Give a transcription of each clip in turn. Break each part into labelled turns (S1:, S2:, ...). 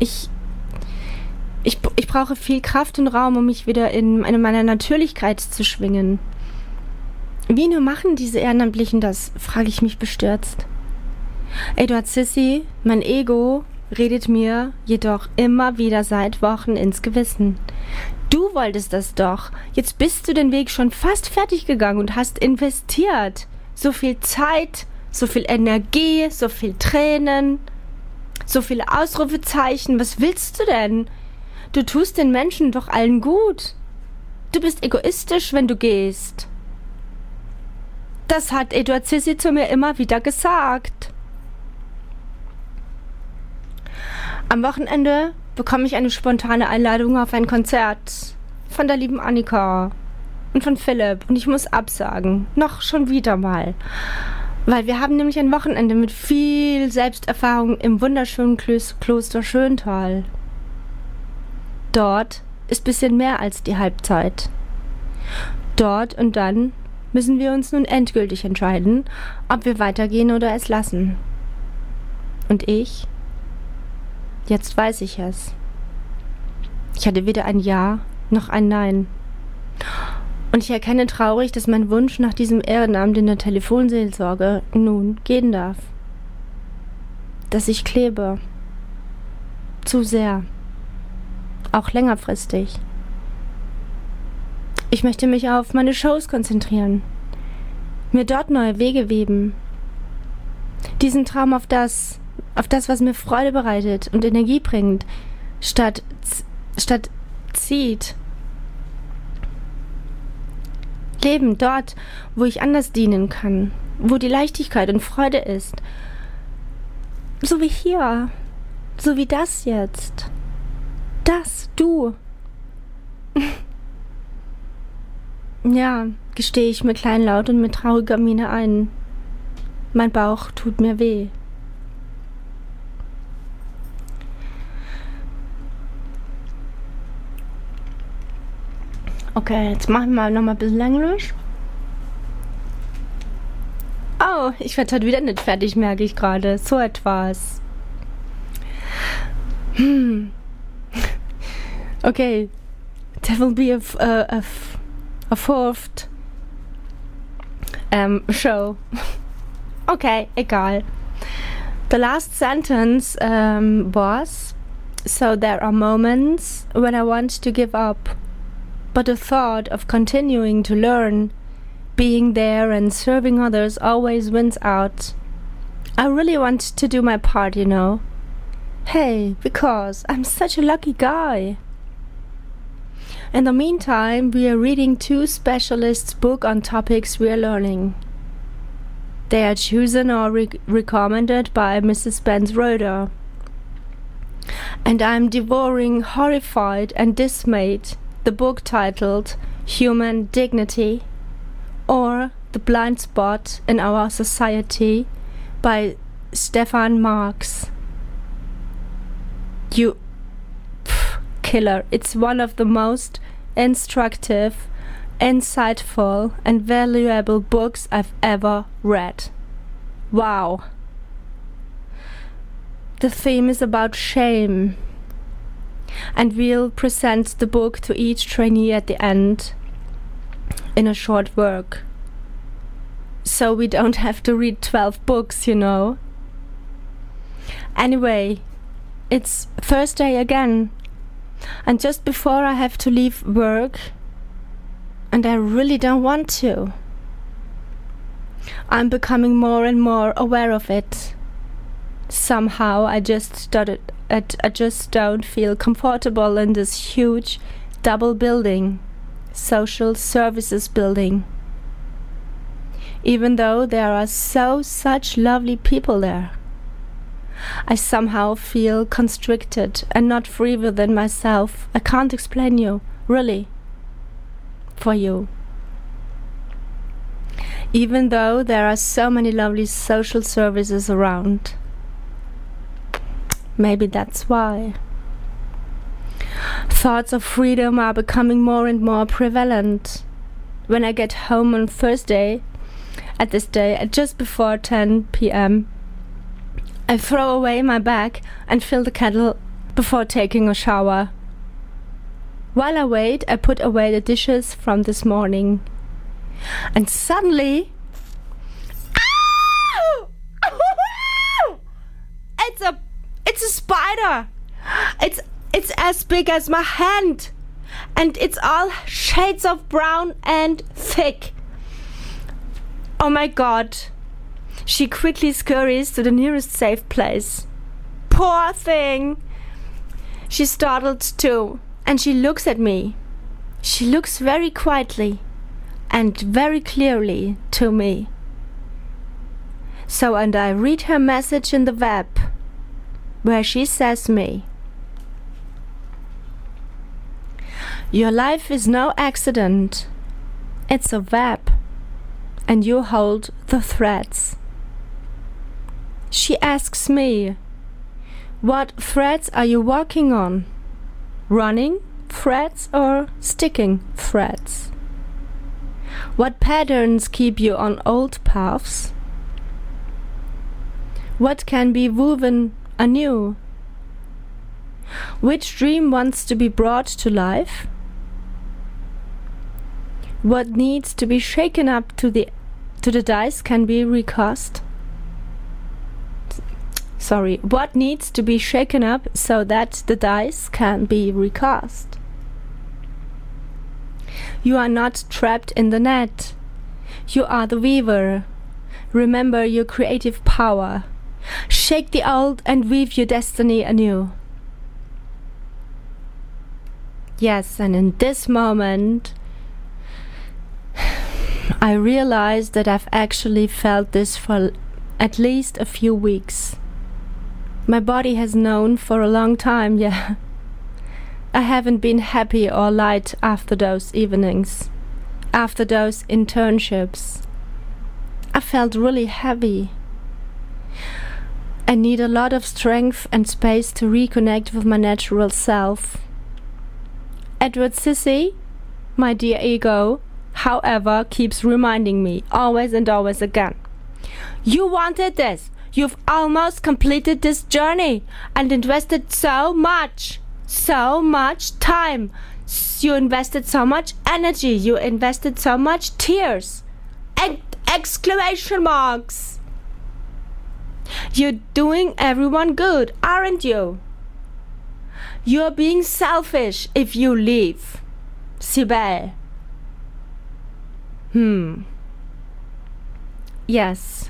S1: Ich brauche viel Kraft und Raum, um mich wieder in meiner Natürlichkeit zu schwingen. Wie nur machen diese Ehrenamtlichen das, frage ich mich bestürzt. Eduard Sissi, mein Ego, redet mir jedoch immer wieder seit Wochen ins Gewissen. Du wolltest das doch. Jetzt bist du den Weg schon fast fertig gegangen und hast investiert. So viel Zeit, so viel Energie, so viel Tränen, so viele Ausrufezeichen. Was willst du denn? Du tust den Menschen doch allen gut. Du bist egoistisch, wenn du gehst. Das hat Eduard Sissi zu mir immer wieder gesagt. Am Wochenende bekomme ich eine spontane Einladung auf ein Konzert von der lieben Annika und von Philipp und ich muss absagen. Noch schon wieder mal. Weil wir haben nämlich ein Wochenende mit viel Selbsterfahrung im wunderschönen Kloster Schöntal. Dort ist bisschen mehr als die Halbzeit. Dort und dann müssen wir uns nun endgültig entscheiden, ob wir weitergehen oder es lassen. Und jetzt weiß ich es. Ich hatte weder ein Ja noch ein Nein. Und ich erkenne traurig, dass mein Wunsch nach diesem Ehrenamt in der Telefonseelsorge nun gehen darf. Dass ich klebe. Zu sehr. Auch längerfristig. Ich möchte mich auf meine Shows konzentrieren. Mir dort neue Wege weben. Diesen Traum auf das, was mir Freude bereitet und Energie bringt, statt zieht. Leben dort, wo ich anders dienen kann, wo die Leichtigkeit und Freude ist. So wie hier, so wie das jetzt. Das, du. Ja, gestehe ich mir kleinlaut und mit trauriger Miene ein. Mein Bauch tut mir weh. Okay, jetzt machen wir noch mal ein bisschen Englisch. Oh, ich werde heute wieder nicht fertig, merke ich gerade. So etwas. Okay, there will be a fourth show. Okay, egal. The last sentence was, so there are moments when I want to give up, but the thought of continuing to learn, being there and serving others always wins out. I really want to do my part, you know. Hey, because I'm such a lucky guy. In the meantime, we are reading 2 specialists' books on topics we are learning. They are chosen or recommended by Mrs. Benz Roeder. And I'm devouring, horrified and dismayed, the book titled Human Dignity or The Blind Spot in Our Society by Stefan Marx. You killer. It's one of the most instructive, insightful and valuable books I've ever read. Wow. The theme is about shame, and we'll present the book to each trainee at the end in a short work. So we don't have to read 12 books, you know. Anyway, it's Thursday again, and just before I have to leave work, and I really don't want to. I'm becoming more and more aware of it. Somehow I just don't feel comfortable in this huge double building, social services building. Even though there are such lovely people there. I somehow feel constricted and not free within myself. I can't explain you, really, for you. Even though there are so many lovely social services around. Maybe that's why. Thoughts of freedom are becoming more and more prevalent. When I get home on Thursday, at this day, at just before 10 p.m., I throw away my bag and fill the kettle before taking a shower. While I wait, I put away the dishes from this morning. And suddenly... It's a spider! It's as big as my hand! And it's all shades of brown and thick. Oh my god. She quickly scurries to the nearest safe place. Poor thing! She's startled too, and she looks at me. She looks very quietly and very clearly to me. So, and I read her message in the web, where she says me, "Your life is no accident. It's a web, and you hold the threads." She asks me, "What threads are you walking on? Running threads or sticking threads? What patterns keep you on old paths? What can be woven anew? Which dream wants to be brought to life? What needs to be shaken up to the dice can be recast? What needs to be shaken up so that the dice can be recast? You are not trapped in the net. You are the weaver. Remember your creative power. Shake the old and weave your destiny anew." Yes, and in this moment, I realized that I've actually felt this for at least a few weeks. My body has known for a long time, yeah. I haven't been happy or light after those evenings, after those internships. I felt really heavy. I need a lot of strength and space to reconnect with my natural self. Edward Sissy, my dear ego, however, keeps reminding me always and always again, "You wanted this. You've almost completed this journey and invested so much time. You invested so much energy. You invested so much tears. And exclamation marks. You're doing everyone good, aren't you? You're being selfish if you leave. Sibel." Yes.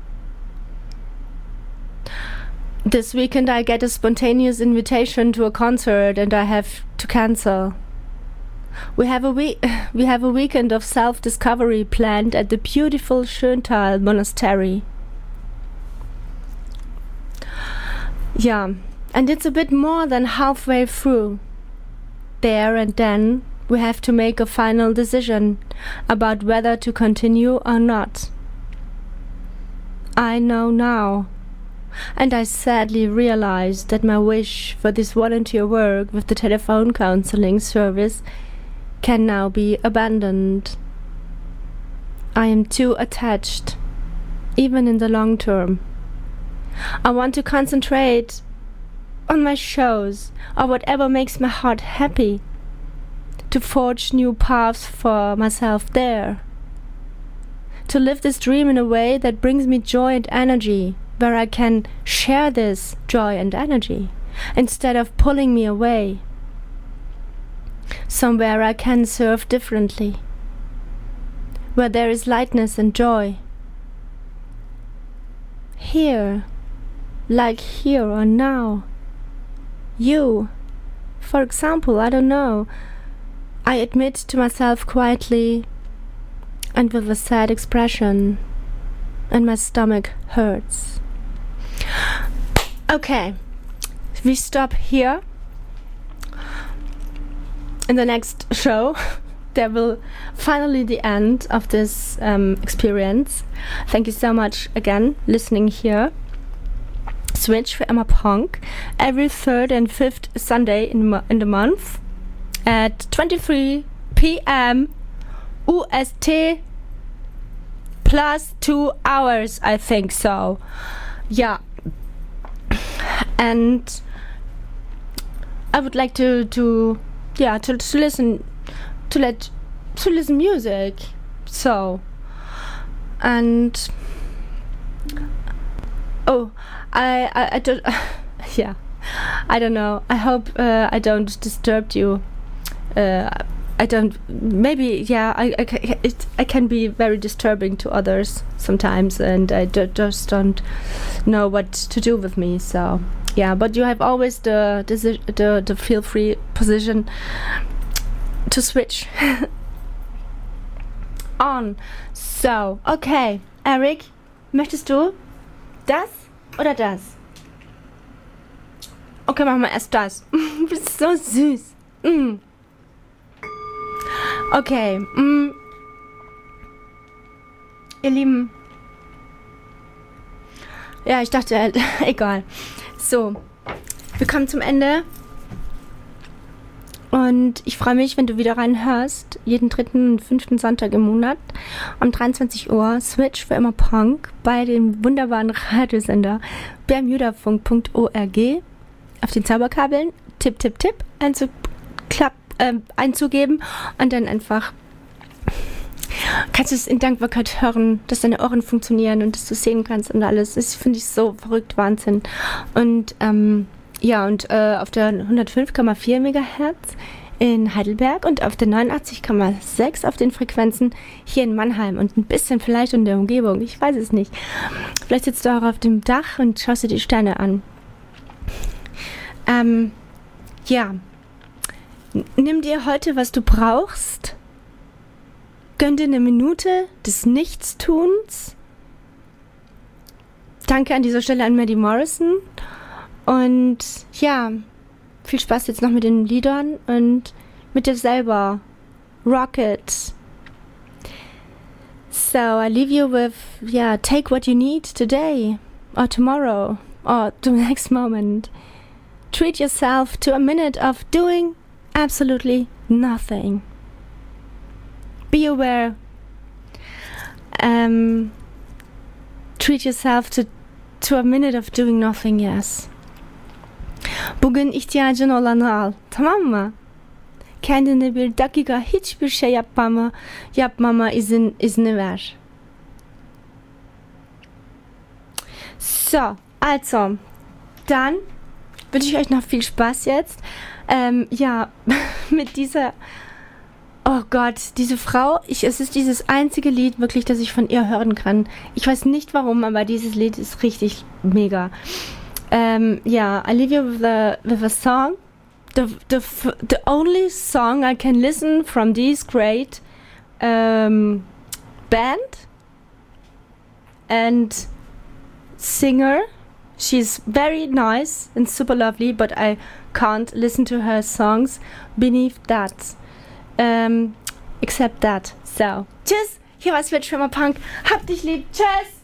S1: This weekend I get a spontaneous invitation to a concert and I have to cancel. We have a weekend of self-discovery planned at the beautiful Schöntal Monastery. Yeah, and it's a bit more than halfway through. There and then we have to make a final decision about whether to continue or not. I know now. And I sadly realized that my wish for this volunteer work with the telephone counseling service can now be abandoned. I am too attached, even in the long term. I want to concentrate on my shows or whatever makes my heart happy, to forge new paths for myself there, to live this dream in a way that brings me joy and energy, where I can share this joy and energy instead of pulling me away. Somewhere I can serve differently, where there is lightness and joy. Here, like here or now. You, for example, I don't know. I admit to myself quietly and with a sad expression, and my stomach hurts. Okay, we stop here. In the next show, there will finally the end of this experience. Thank you so much again listening here. Switch for Emma Punk every third and fifth Sunday in the month at 23 p.m. UST plus 2 hours, I think so. Yeah. And I would like to listen music. So, and I don't yeah, I don't know. I hope I don't disturb you. I don't. Maybe I can be very disturbing to others sometimes, and I just don't know what to do with me. So yeah, but you have always the feel free position to switch on. So okay, Eric, möchtest du das oder das? Okay, machen wir erst das. Du bist so süß. Okay, ihr Lieben. Ja, ich dachte halt, egal. So, wir kommen zum Ende. Und ich freue mich, wenn du wieder reinhörst. Jeden 3. und 5. Sonntag im Monat um 23 Uhr. Switch für immer Punk bei dem wunderbaren Radiosender bermudafunk.org. Auf den Zauberkabeln Tipp einzugeben und dann einfach kannst du es in Dankbarkeit hören, dass deine Ohren funktionieren und dass du sehen kannst und alles. Das finde ich so verrückt, Wahnsinn. Und auf der 105,4 MHz in Heidelberg und auf der 89,6 auf den Frequenzen hier in Mannheim und ein bisschen vielleicht in der Umgebung, ich weiß es nicht. Vielleicht sitzt du auch auf dem Dach und schaust dir die Sterne an. Nimm dir heute, was du brauchst. Gönn dir eine Minute des Nichtstuns. Danke an dieser Stelle an Maddie Morrison. Und ja, viel Spaß jetzt noch mit den Liedern und mit dir selber. Rock it. So, I leave you with, take what you need today or tomorrow or the next moment. Treat yourself to a minute of doing absolutely nothing. Be aware. Treat yourself to a minute of doing nothing, yes. Bugün ihtiyacın olanı al, tamam mı? Kendine bir dakika hiçbir şey yapmama izni ver. So, also, dann wünsche ich euch noch viel Spaß jetzt. Mit dieser, oh Gott, diese Frau, es ist dieses einzige Lied wirklich, das ich von ihr hören kann. Ich weiß nicht warum, aber dieses Lied ist richtig mega. I leave you with a song, the only song I can listen from this great band and singer. She's very nice and super lovely, but I can't listen to her songs beneath that. Except that. So, tschüss, hier war Switch für immer Punk. Hab dich lieb, tschüss!